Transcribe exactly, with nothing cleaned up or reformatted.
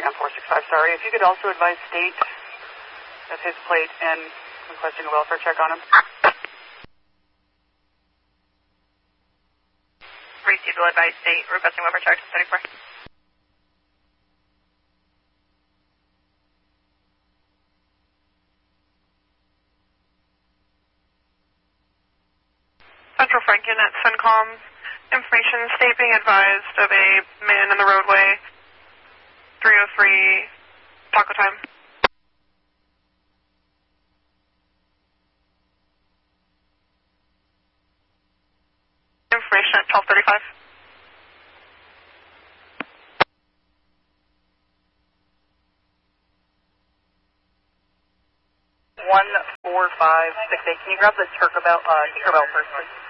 on four six five, sorry. If you could also advise state of his plate and requesting a welfare check on him. Received will advise state requesting welfare check to thirty-four. Central Franken at CENTCOM. Information, state being advised of a man in the roadway. three oh three, taco time. Information at twelve thirty-five. one four five six eight, can you grab the Tinkerbell, uh, Tinkerbell first, please?